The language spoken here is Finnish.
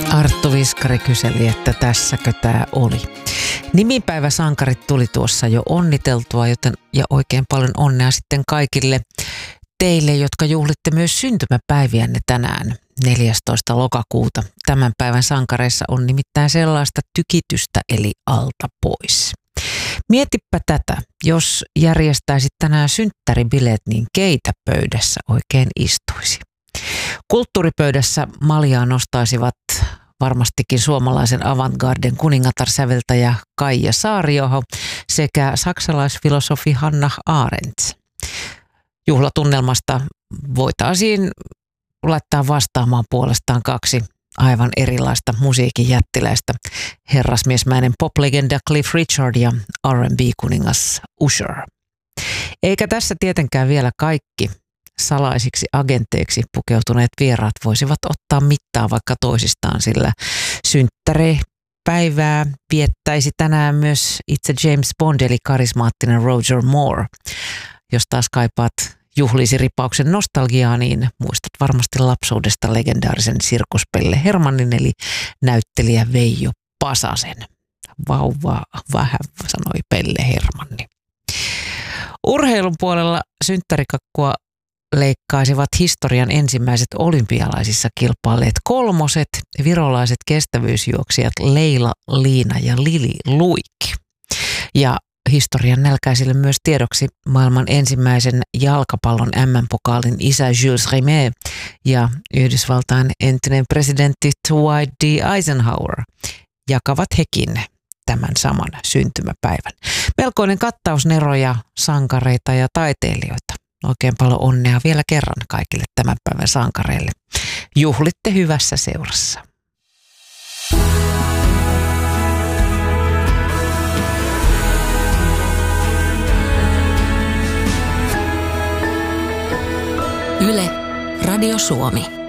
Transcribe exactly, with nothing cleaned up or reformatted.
Arttu Viskari kyseli, että tässäkö tämä oli. Nimipäiväsankarit tuli tuossa jo onniteltua, joten ja oikein paljon onnea sitten kaikille teille, jotka juhlitte myös syntymäpäiviänne tänään neljästoista lokakuuta. Tämän päivän sankareissa on nimittäin sellaista tykitystä eli alta pois. Mietipä tätä, jos järjestäisit tänään synttäribileet, niin keitä pöydässä oikein istuisi? Kulttuuripöydässä maljaa nostaisivat varmastikin suomalaisen avantgarden kuningatarsäveltäjä Kaija Saarioho sekä saksalaisfilosofi Hannah Arendt. Juhlatunnelmasta voitaisiin laittaa vastaamaan puolestaan kaksi aivan erilaista musiikin jättiläistä, herrasmiesmäinen poplegenda Cliff Richard ja R and B-kuningas Usher. Eikä tässä tietenkään vielä kaikki salaisiksi agenteiksi pukeutuneet vieraat voisivat ottaa mittaa vaikka toisistaan, sillä synttäripäivää viettäisi tänään myös itse James Bond eli karismaattinen Roger Moore. Jos taas kaipaat juhlisi ripauksen nostalgiaa, niin muistat varmasti lapsuudesta legendaarisen sirkuspelle Hermannin eli näyttelijä Veijo Pasasen. Vauva vähän, sanoi Pelle Hermanni. Urheilun puolella synttärikakkua leikkaisivat historian ensimmäiset olympialaisissa kilpailleet kolmoset, virolaiset kestävyysjuoksijat Leila, Liina ja Lili Luik. Ja historian nälkäisille myös tiedoksi maailman ensimmäisen jalkapallon äm äm-pokaalin isä Jules Rimet ja Yhdysvaltain entinen presidentti Dwight D. Eisenhower jakavat hekin tämän saman syntymäpäivän. Melkoinen kattaus neroja, sankareita ja taiteilijoita. Oikein paljon onnea vielä kerran kaikille tämän päivän sankareille. Juhlitte hyvässä seurassa. Yle, Radio Suomi.